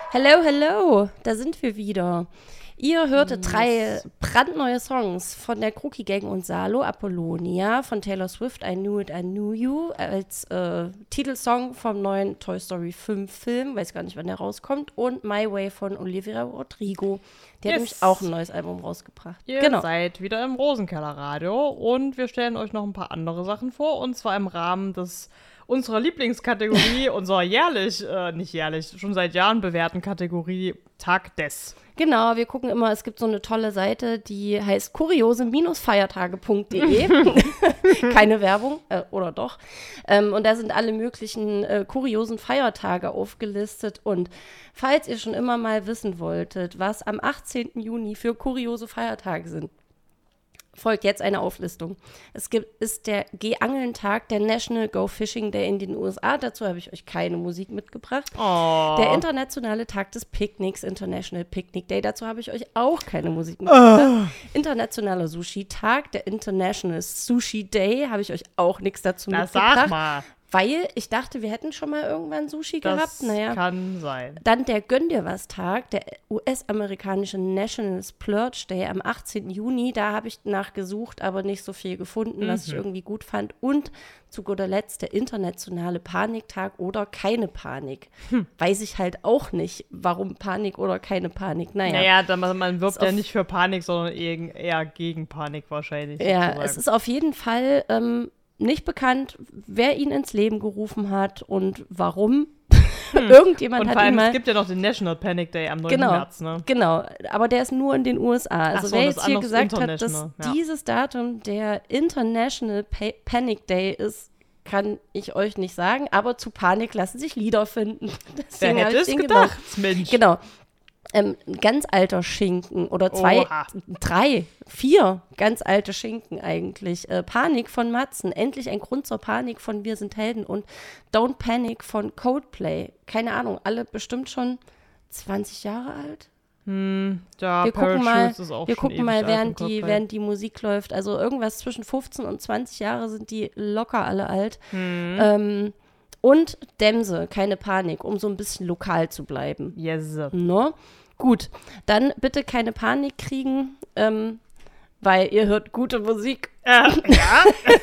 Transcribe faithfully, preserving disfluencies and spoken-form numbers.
Hello, hello, da sind wir wieder. Ihr hörtet Yes. drei brandneue Songs von der Crookie Gang und Salo, Apollonia, von Taylor Swift, I Knew It, I Knew You, als äh, Titelsong vom neuen Toy Story fünf Film, weiß gar nicht, wann der rauskommt, und My Way von Olivia Rodrigo. Die hat Yes. nämlich auch ein neues Album rausgebracht. Ihr genau. seid wieder im Rosenkeller-Radio und wir stellen euch noch ein paar andere Sachen vor, und zwar im Rahmen des unserer Lieblingskategorie, unserer jährlich, äh, nicht jährlich, schon seit Jahren bewährten Kategorie Tag des. Genau, wir gucken immer, es gibt so eine tolle Seite, die heißt kuriose Feiertage Punkt de. Keine Werbung, äh, oder doch. Ähm, und da sind alle möglichen äh, kuriosen Feiertage aufgelistet. Und falls ihr schon immer mal wissen wolltet, was am achtzehnten Juni für kuriose Feiertage sind, folgt jetzt eine Auflistung. Es gibt, ist der Geh-Angeln-Tag, der National Go Fishing Day in den U S A. Dazu habe ich euch keine Musik mitgebracht. Oh. Der internationale Tag des Picknicks, International Picnic Day. Dazu habe ich euch auch keine Musik mitgebracht. Oh. Internationaler Sushi-Tag, der International Sushi Day, habe ich euch auch nichts dazu Das mitgebracht. sag mal. Weil ich dachte, wir hätten schon mal irgendwann Sushi Das gehabt. Naja. kann sein. Dann der Gönn dir was Tag, der U S-amerikanische National Splurge Day am achtzehnten Juni. Da habe ich nachgesucht, aber nicht so viel gefunden, was ich Mhm. irgendwie gut fand. Und zu guter Letzt der internationale Paniktag oder keine Panik. Hm. Weiß ich halt auch nicht, warum Panik oder keine Panik. Naja, Naja, da, man, man wirbt Ist ja auf- nicht für Panik, sondern eher, eher gegen Panik wahrscheinlich. ja, sozusagen. es ist auf jeden Fall ähm, nicht bekannt, wer ihn ins Leben gerufen hat und warum. Irgendjemand Und hat vor ihn allem, mal... es gibt ja noch den National Panic Day am neunten Genau, März, ne? genau, aber der ist nur in den U S A. Also Ach so, wer das jetzt hier andere ist gesagt hat, dass international, ja. dieses Datum der International Pa- Panic Day ist, kann ich euch nicht sagen, aber zu Panik lassen sich Lieder finden. Wer Deswegen habe hätte ich es den gedacht, Mensch? Genau. Ähm, ein ganz alter Schinken oder zwei, Oha. drei, vier ganz alte Schinken eigentlich. Äh, Panik von Matzen, endlich ein Grund zur Panik von Wir sind Helden und Don't Panic von Coldplay. Keine Ahnung, alle bestimmt schon zwanzig Jahre alt. Hm, ja, Wir gucken Parachutes mal, ist auch wir schon gucken ewig mal alt während, im die, Coldplay. während die Musik läuft. Also irgendwas zwischen fünfzehn und zwanzig Jahre sind die locker alle alt. Hm. Ähm, und Dämse, keine Panik, um so ein bisschen lokal zu bleiben. Yes. No? Gut, dann bitte keine Panik kriegen, ähm, weil ihr hört gute Musik. Äh, ja.